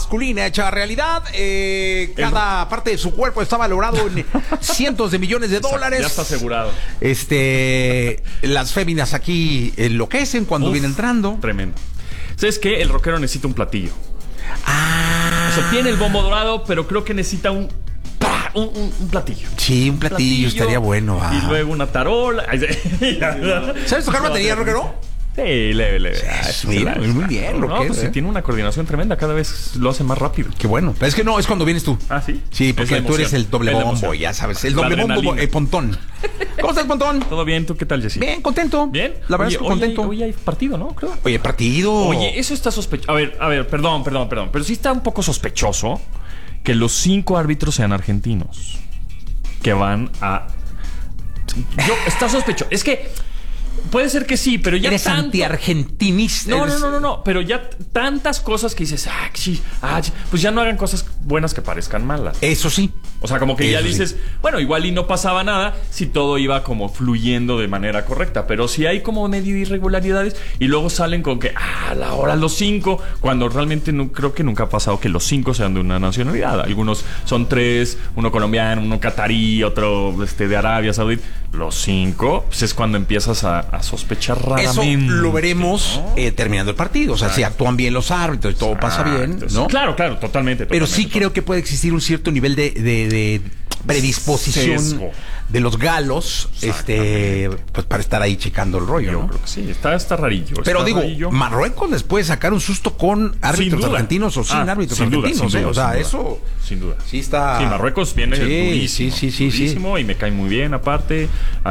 masculina hecha realidad. Cada parte de su cuerpo está valorado en cientos de millones de dólares. Ya está asegurado. Las féminas aquí enloquecen cuando viene entrando. Tremendo. ¿Sabes qué? El rockero necesita un platillo. O sea, tiene el bombo dorado, pero creo que necesita un platillo. Sí, un platillo estaría bueno. Y luego una tarola. ¿Sabes tocar batería, rockero? Sí, leve. Mira, muy bien, rockero. Pues sí, tiene una coordinación tremenda. Cada vez lo hace más rápido. Qué bueno. Pero es que no, es cuando vienes tú. Ah, ¿sí? Sí, porque tú eres el doble bombo, ya sabes. El doble bombo, Pontón. ¿Cómo estás, Pontón? ¿Todo bien? ¿Tú qué tal, Jessy? Bien, contento. ¿Bien? La verdad es que contento. Hoy hay partido, ¿no? Creo. Oye, partido. Oye, eso está sospechoso. A ver, perdón. Pero sí está un poco sospechoso que los 5 árbitros sean argentinos. Que van a... Está sospechoso. Es que... Puede ser que sí, pero ya eres anti-argentinista. No. Pero ya tantas cosas que dices, pues ya no hagan cosas buenas que parezcan malas. Eso sí. O sea, como que Eso ya dices, sí. bueno, igual y no pasaba nada si todo iba como fluyendo de manera correcta. Pero si hay como medio irregularidades y luego salen con que, a la hora los 5, cuando realmente no, creo que nunca ha pasado que los 5 sean de una nacionalidad. Algunos son 3, uno colombiano, uno catarí, otro de Arabia Saudita. Los 5, pues es cuando empiezas a sospechar raramente. Eso lo veremos, ¿no? Terminando el partido. O sea, si actúan bien los árbitros y todo pasa bien, ¿no? Claro, totalmente. Pero sí creo que puede existir un cierto nivel de predisposición sesgo de los galos, pues para estar ahí checando el rollo, Yo ¿no? creo que sí, está rarillo. Pero está digo, rarillo. Marruecos les puede sacar un susto con árbitros argentinos o sin árbitros argentinos, ¿eh? O sea, eso... Sin duda. Sí está... Sí, Marruecos viene durísimo. Durísimo, sí. Y me cae muy bien, aparte.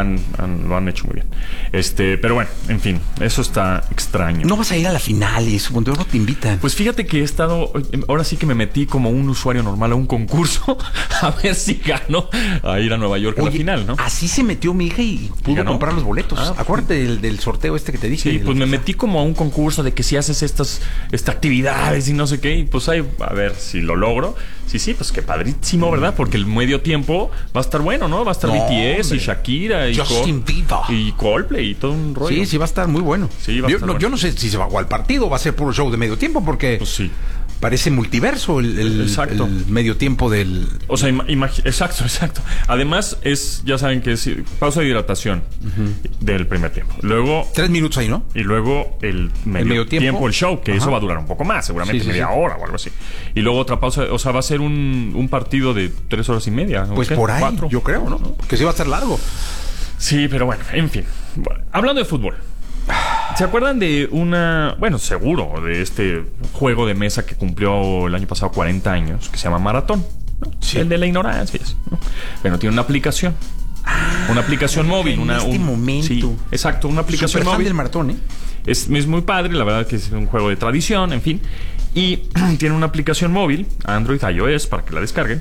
Lo han hecho muy bien. Pero bueno, en fin, eso está extraño. No vas a ir a la final y eso, cuando no te invitan. Pues fíjate que he estado... Ahora sí que me metí como un usuario normal a un concurso a ver si gano a ir a Nueva York a la final, ¿no? Así se metió mi hija y pudo comprar los boletos. Acuérdate del sorteo que te dije. Sí, pues me metí como a un concurso de que si haces estas actividades y no sé qué, y pues ahí, a ver si lo logro. Sí, pues qué padrísimo, ¿verdad? Porque el medio tiempo va a estar bueno, ¿no? Va a estar BTS y Shakira y Justin Bieber y Coldplay y todo un rollo. Sí, va a estar muy bueno. Sí, va a estar bueno. Yo no sé si se va a jugar el partido, va a ser puro show de medio tiempo, porque pues sí. Parece multiverso el medio tiempo del... O sea, exacto. Además, ya saben que es pausa de hidratación del primer tiempo. Luego... 3 minutos ahí, ¿no? Y luego el medio tiempo, el show, que eso va a durar un poco más, seguramente media hora o algo así. Y luego otra pausa, o sea, va a ser un partido de 3 horas y media. Pues por ahí, 4. Yo creo, ¿no? Porque sí va a ser largo. Sí, pero bueno, en fin. Bueno, hablando de fútbol. ¿Se acuerdan de seguro, de este juego de mesa que cumplió el año pasado 40 años, que se llama Maratón, ¿no? Sí. El de la ignorancia, ¿no? Bueno, tiene una aplicación. Una aplicación móvil. Momento. Sí, exacto, una aplicación móvil. Fan del maratón, ¿eh? Es muy padre, la verdad que es un juego de tradición, en fin. Y tiene una aplicación móvil, Android, iOS, para que la descarguen.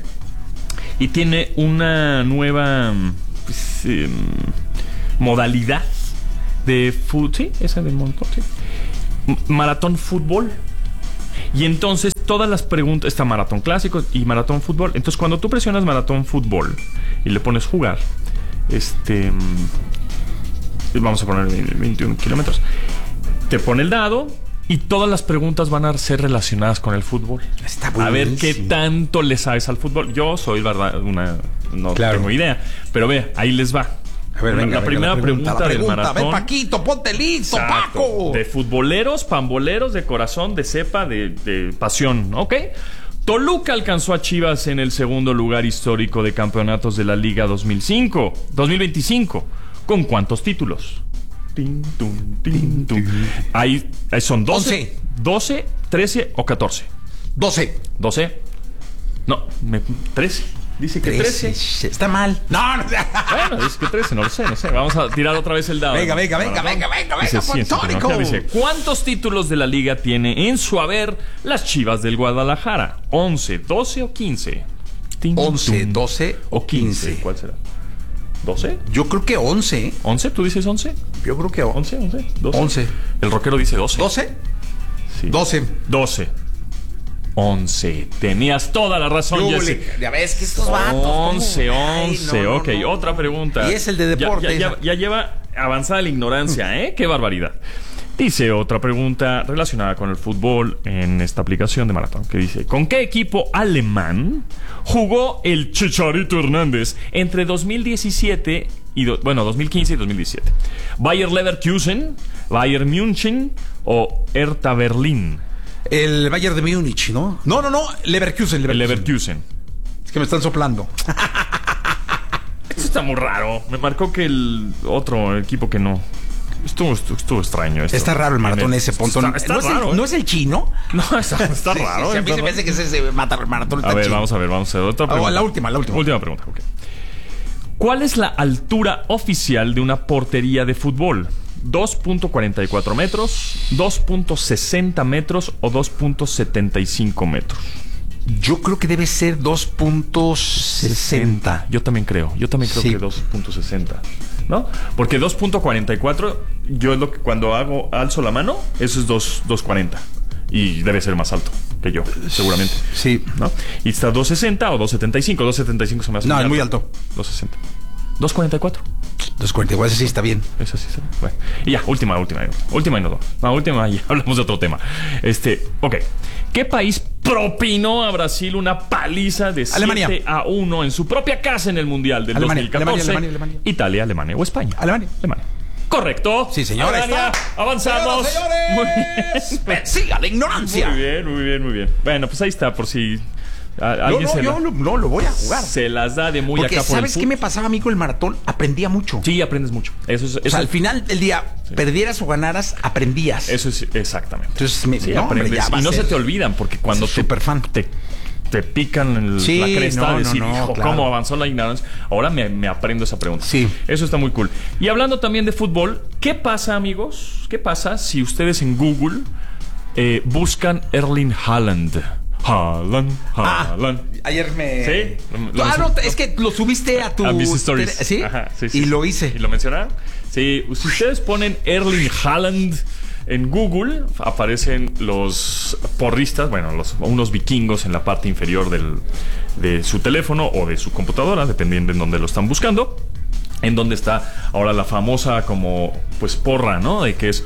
Y tiene una nueva modalidad de fútbol, sí, esa del montón, sí. Maratón fútbol. Y entonces todas las preguntas, está maratón clásico y maratón fútbol. Entonces cuando tú presionas maratón fútbol y le pones jugar, vamos a poner 21 kilómetros, te pone el dado y todas las preguntas van a ser relacionadas con el fútbol. Está a ver qué tanto le sabes al fútbol. Yo soy, verdad, tengo idea, pero ve, ahí les va. A ver, venga, la primera pregunta del maratón. Ven, Paquito, ponte listo, exacto, Paco. De futboleros, pamboleros, de corazón, de cepa, de pasión, ¿ok? Toluca alcanzó a Chivas en el segundo lugar histórico de campeonatos de la Liga 2025. ¿Con cuántos títulos? Ahí son 12. 12, 13 o 14. 12. 12. No, 13. Dice que 13. Está mal. No. Bueno, dice que 13, no sé. Vamos a tirar otra vez el dado. Venga, dice, ¿cuántos títulos de la liga tiene en su haber las Chivas del Guadalajara? ¿11, 12 o 15? 11, 12 o 15. ¿Cuál será? ¿12? Yo creo que 11. ¿11? ¿Tú dices 11? Yo creo que 11, 12. 11. El rockero dice 12. ¿12? Sí. 12. 11. Tenías toda la razón, Jesse. Ya ves que estos vatos. 11. Ok, otra pregunta. Y es el de deporte. Ya lleva avanzada la ignorancia, ¿eh? Qué barbaridad. Dice otra pregunta relacionada con el fútbol en esta aplicación de Maratón, que dice: ¿con qué equipo alemán jugó el Chicharito Hernández entre 2017 y 2015 y 2017? ¿Bayer Leverkusen, Bayern München o Hertha Berlín? El Bayern de Múnich, ¿no? No, Leverkusen. El Leverkusen. Es que me están soplando. Esto está muy raro. Me marcó que el otro equipo que no. Estuvo extraño esto. Está raro el maratón ese, Pontón. Está ¿No, raro, ¿No es el chino? No, está raro. Sí, a mí se me hace que es ese maratón. A ver, vamos a ver. Otra pregunta. La última. Última pregunta, ok. ¿Cuál es la altura oficial de una portería de fútbol? ¿2.44 metros, 2.60 metros o 2.75 metros? Yo creo que debe ser 2.60. Yo también creo Sí. que 2.60, ¿no? Porque 2.44, yo es lo que cuando alzo la mano, eso es 2.40. Y debe ser más alto que yo, seguramente. Sí. ¿No? Y está 2.60 o 2.75. 2.75 se me hace No, es muy alto. 2.60. 2.44. 2.44, ese sí está bien. Eso sí está bien. Bueno. Y ya, última y nos vamos. No, última y hablamos de otro tema. Ok. ¿Qué país propinó a Brasil una paliza de 7-1 en su propia casa en el Mundial del 2014? Alemania. Italia, Alemania o España. Alemania. Correcto. Sí, señor. Alemania, avanzamos. Señores. Muy bien. Siga la ignorancia. Muy bien. Bueno, pues ahí está, por si alguien yo no lo voy a jugar. se las da de muy Porque acá por ¿sabes qué me pasaba a mí con el maratón? Aprendía mucho. Sí, aprendes mucho. Eso O sea, al final del día, perdieras o ganaras, aprendías. Eso es exactamente. Entonces, aprendes. Y no se te olvidan, porque cuando te pican la cresta de decir, hijo, claro. ¿Cómo avanzó la ignorancia? Ahora me aprendo esa pregunta. Sí. Eso está muy cool. Y hablando también de fútbol, ¿qué pasa, amigos? ¿Qué pasa si ustedes en Google buscan Erling Haaland? Ayer me... ¿Sí? Es que lo subiste a mis stories. ¿Sí? Ajá, sí. Y lo hice. ¿Y lo mencionaron? Sí. Si ustedes ponen Erling Haaland en Google, aparecen los porristas, unos vikingos en la parte inferior de su teléfono o de su computadora, dependiendo en dónde lo están buscando. En donde está ahora la famosa porra, ¿no? De que es...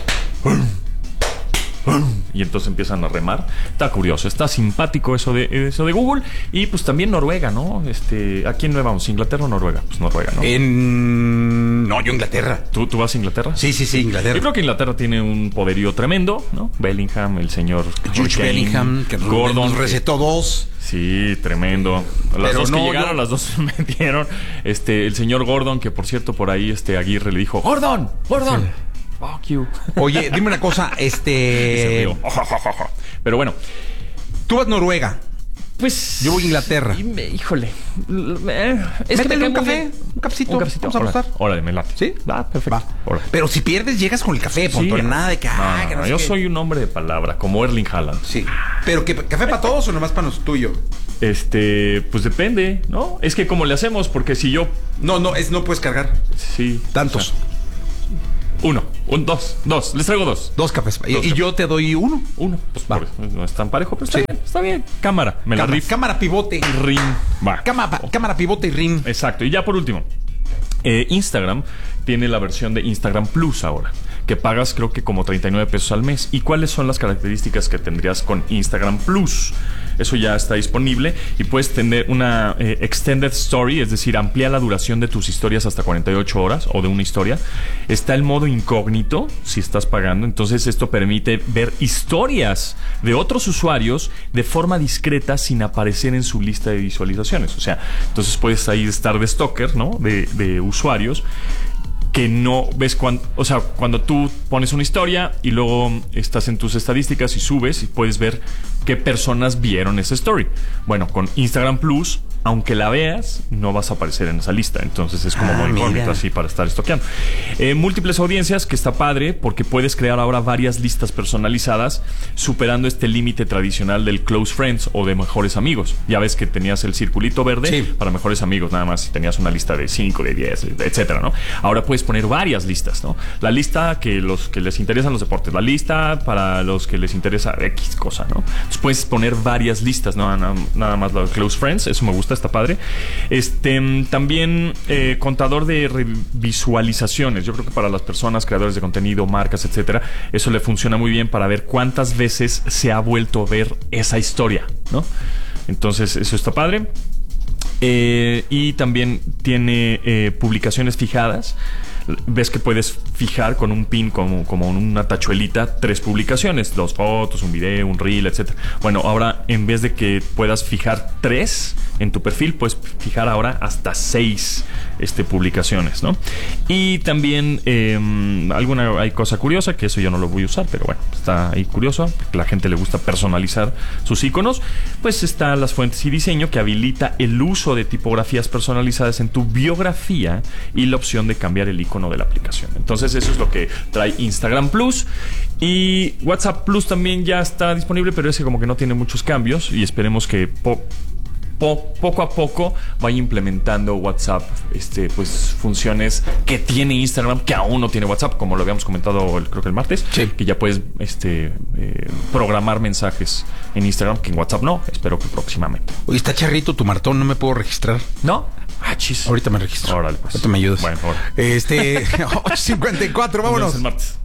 Y entonces empiezan a remar. Está curioso, está simpático eso de Google. Y pues también Noruega, ¿no? ¿A quién no vamos? ¿Inglaterra o Noruega? Pues Noruega, ¿no? No, yo Inglaterra. ¿Tú vas a Inglaterra? Sí, Inglaterra. Yo creo que Inglaterra tiene un poderío tremendo, ¿no? Bellingham, el señor George Bellingham, que Gordon recetó 2. Sí, tremendo. Las dos que llegaron, las dos se metieron. El señor Gordon, que por cierto por ahí Aguirre le dijo: ¡Gordon! ¡Gordon! Sí. Fuck you. Oye, dime una cosa, Pero bueno. Tú vas a Noruega. Pues... Yo voy a Inglaterra. Híjole. Es que me un café. Un cafecito. Vamos a apostar. Órale, me late. ¿Sí? Va, perfecto. Pero si pierdes, llegas con el café, Ponto. Sí, nada de que... No, yo soy un hombre de palabra, como Erling Haaland. Sí. ¿Pero café para todos o nomás para los tuyos? Pues depende, ¿no? Es que como le hacemos, porque si yo... No puedes cargar. Sí. Tantos. Dos. Les traigo dos. Dos cafés. ¿Y yo te doy uno? Pues no es tan parejo, pero está bien. Cámara. Cámara, pivote. Ring. Va. Cámara, pivote y ring. Exacto. Y ya por último. Instagram tiene la versión de Instagram Plus ahora, que pagas creo que como 39 pesos al mes. ¿Y cuáles son las características que tendrías con Instagram Plus? Eso ya está disponible y puedes tener una extended story, es decir, amplía la duración de tus historias hasta 48 horas o de una historia. Está el modo incógnito si estás pagando, entonces esto permite ver historias de otros usuarios de forma discreta sin aparecer en su lista de visualizaciones. O sea, entonces puedes ahí estar de stalker, ¿no? De usuarios que no ves cuando tú pones una historia y luego estás en tus estadísticas y subes y puedes ver qué personas vieron esa story. Bueno, con Instagram Plus, aunque la veas, no vas a aparecer en esa lista. Entonces es como muy incógnito así para estar estoqueando. Múltiples audiencias, que está padre porque puedes crear ahora varias listas personalizadas, superando este límite tradicional del close friends o de mejores amigos. Ya ves que tenías el circulito verde para mejores amigos, nada más. Tenías una lista de 5, de 10, etcétera, ¿no? Ahora puedes poner varias listas, ¿no? La lista que los que les interesan los deportes, la lista para los que les interesa X cosa, ¿no? Entonces puedes poner varias listas, ¿no? Nada más los close friends, eso me gusta está padre. También contador de visualizaciones. Yo creo que para las personas, creadores de contenido, marcas, etcétera, eso le funciona muy bien para ver cuántas veces se ha vuelto a ver esa historia, ¿no? Entonces, eso está padre. Y también tiene publicaciones fijadas. Ves que puedes fijar con un pin, como una tachuelita, 3 publicaciones, 2 fotos, un video, un reel, etc. Bueno, ahora en vez de que puedas fijar 3 en tu perfil, puedes fijar ahora hasta 6 publicaciones, ¿no? Y también hay cosa curiosa, que eso yo no lo voy a usar, pero bueno, está ahí curioso, porque a la gente le gusta personalizar sus iconos. Pues está las fuentes y diseño, que habilita el uso de tipografías personalizadas en tu biografía y la opción de cambiar el icono de la aplicación. Entonces eso es lo que trae Instagram Plus. Y WhatsApp Plus también ya está disponible, pero ese como que no tiene muchos cambios, y esperemos que poco a poco vaya implementando WhatsApp pues funciones que tiene Instagram, que aún no tiene WhatsApp, como lo habíamos comentado creo que el martes, sí, que ya puedes programar mensajes en Instagram, que en WhatsApp no. Espero que próximamente. Oye, está charrito tu maratón, no me puedo registrar. ¿No? Ah, chis. Ahorita me registro. Órale, pues. Ahorita me ayudas. Bueno, ahora. 8:54, vámonos. El martes.